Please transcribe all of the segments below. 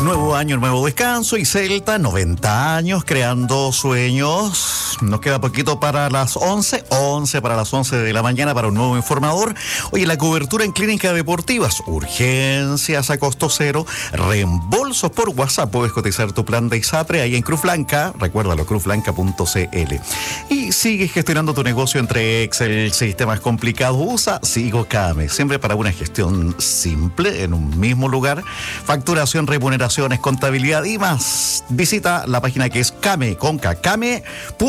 Nuevo año, nuevo descanso y Celta, 90 años creando sueños. Nos queda poquito para las 11 para las 11 de la mañana para un nuevo informador. Oye, la cobertura en clínicas deportivas, urgencias a costo cero, reembolsos por WhatsApp. Puedes cotizar tu plan de ISAPRE ahí en Cruz Blanca, recuérdalo, cruzblanca.cl. Y sigues gestionando tu negocio entre Excel, sistemas complicados, usa Sigo Kame, siempre para una gestión simple en un mismo lugar, facturación, remuneración, contabilidad y más. Visita la página que es kame.cl.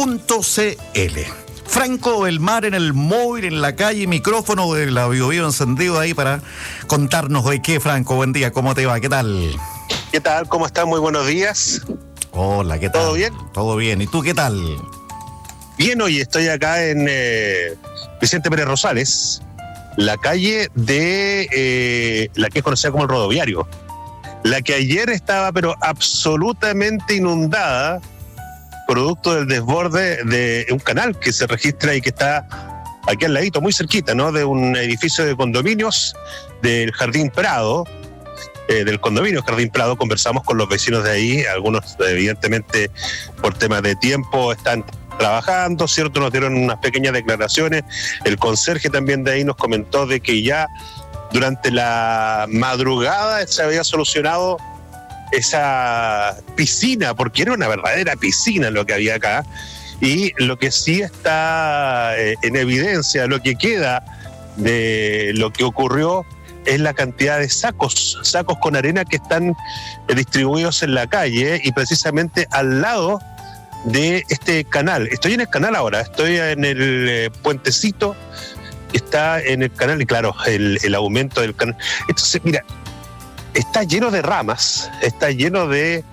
Franco El Mar en el móvil, en la calle, micrófono de la Biobío encendido ahí para contarnos de qué. Franco, buen día, ¿cómo te va? ¿Qué tal? ¿Qué tal? ¿Cómo estás? Muy buenos días. Hola, ¿qué tal? ¿Todo bien? Todo bien. ¿Y tú qué tal? Bien, oye, estoy acá en Vicente Pérez Rosales, la calle de la que es conocida como el Rodoviario. La que ayer estaba pero absolutamente inundada, producto del desborde de un canal que se registra y que está aquí al ladito, muy cerquita, ¿no? De un edificio de condominios del Jardín Prado, del condominio Jardín Prado. Conversamos con los vecinos de ahí, algunos evidentemente por temas de tiempo están trabajando, ¿cierto? Nos dieron unas pequeñas declaraciones. El conserje también de ahí nos comentó de que ya durante la madrugada se había solucionado esa piscina, porque era una verdadera piscina lo que había acá, y lo que sí está en evidencia, lo que queda de lo que ocurrió, es la cantidad de sacos con arena que están distribuidos en la calle y precisamente al lado de este canal. Estoy en el canal ahora, estoy en el puentecito, está en el canal y claro, el aumento del canal. Entonces, mira, está lleno de ramas, está lleno de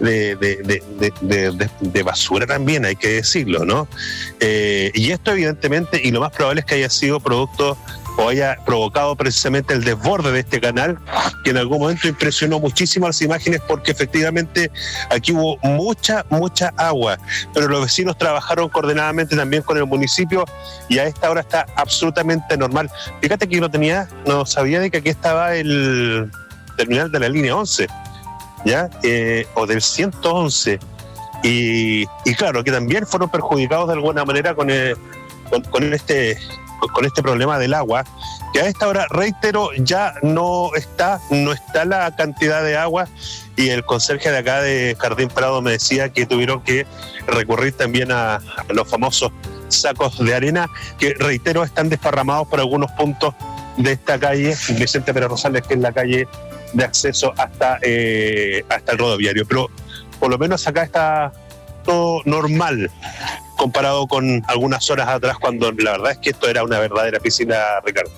basura también, hay que decirlo, ¿no? Y esto evidentemente, y lo más probable es que haya sido producto o haya provocado precisamente el desborde de este canal, que en algún momento impresionó muchísimo las imágenes porque efectivamente aquí hubo mucha agua, pero los vecinos trabajaron coordinadamente también con el municipio y a esta hora está absolutamente normal. Fíjate que no sabía de que aquí estaba el terminal de la línea 11, ¿ya? O del 111, y claro, que también fueron perjudicados de alguna manera con este problema del agua, que a esta hora, reitero, ya no está la cantidad de agua, y el conserje de acá de Jardín Prado me decía que tuvieron que recurrir también a los famosos sacos de arena, que reitero, están desparramados por algunos puntos de esta calle, Vicente Pérez Rosales, que es la calle de acceso hasta el Rodoviario. Pero por lo menos acá está todo normal comparado con algunas horas atrás, cuando la verdad es que esto era una verdadera piscina, Ricardo.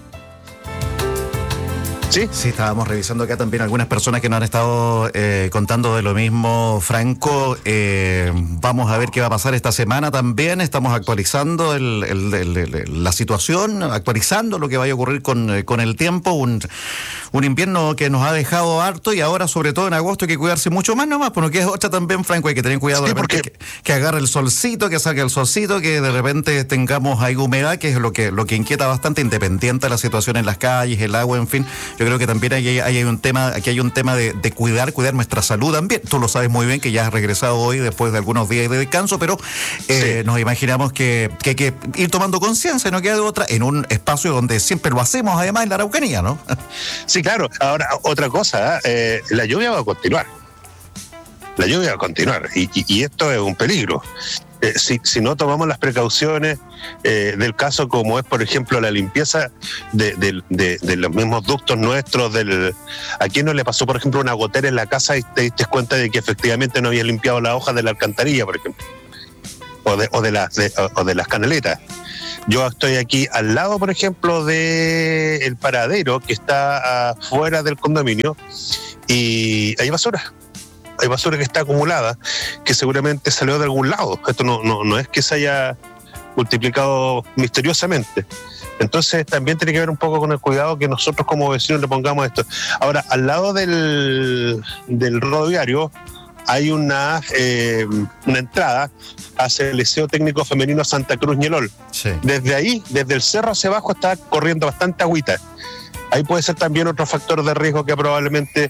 ¿Sí? Sí, estábamos revisando acá también algunas personas que nos han estado contando de lo mismo, Franco. Vamos a ver qué va a pasar esta semana también. Estamos actualizando la situación, actualizando lo que vaya a ocurrir con el tiempo. Un invierno que nos ha dejado harto, y ahora, sobre todo en agosto, hay que cuidarse mucho más nomás, porque es otra también, Franco, hay que tener cuidado, sí, de repente que agarre el solcito, que salga el solcito, que de repente tengamos ahí humedad, que es lo que inquieta bastante, independiente de la situación en las calles, el agua, en fin. Yo creo que también aquí hay un tema de cuidar nuestra salud también. Tú lo sabes muy bien, que ya has regresado hoy después de algunos días de descanso, pero sí, nos imaginamos que hay que ir tomando conciencia, no queda de otra, en un espacio donde siempre lo hacemos, además en la Araucanía, ¿no? Sí, claro. Ahora, otra cosa, la lluvia va a continuar. La lluvia va a continuar, y esto es un peligro. Si no tomamos las precauciones del caso, como es, por ejemplo, la limpieza de los mismos ductos nuestros, ¿a quién no le pasó, por ejemplo, una gotera en la casa y te diste cuenta de que efectivamente no había limpiado las hojas de la alcantarilla, por ejemplo, o de las canaletas? Yo estoy aquí al lado, por ejemplo, del paradero que está afuera del condominio, y hay basura. Hay basura que está acumulada, que seguramente salió de algún lado. Esto no es que se haya multiplicado misteriosamente. Entonces también tiene que ver un poco con el cuidado que nosotros como vecinos le pongamos a esto. Ahora, al lado del rodoviario hay una entrada hacia el Liceo Técnico Femenino Santa Cruz Ñelol. Sí. Desde ahí, desde el cerro hacia abajo, está corriendo bastante agüita. Ahí puede ser también otro factor de riesgo que probablemente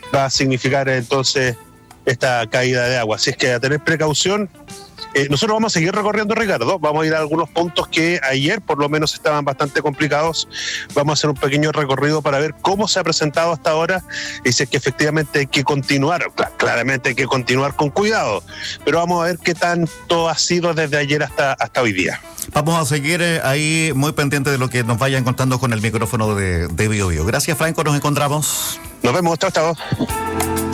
va a significar entonces esta caída de agua. Así es que a tener precaución. Nosotros vamos a seguir recorriendo, Ricardo. Vamos a ir a algunos puntos que ayer por lo menos estaban bastante complicados. Vamos a hacer un pequeño recorrido para ver cómo se ha presentado hasta ahora y si es que efectivamente hay que continuar. Claramente hay que continuar con cuidado, pero vamos a ver qué tanto ha sido desde ayer hasta hoy día. Vamos a seguir ahí muy pendiente de lo que nos vayan contando con el micrófono de Bio Bio. Gracias, Franco, nos encontramos. Nos vemos, chao, chao.